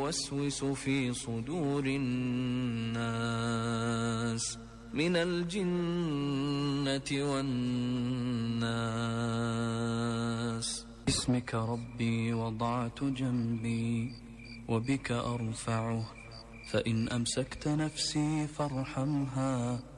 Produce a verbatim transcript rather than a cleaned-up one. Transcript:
يوسوس في صدور الناس من الجنة والناس. باسمك ربي وضعت جنبي وبك أرفعه، فإن أمسكت نفسي فارحمها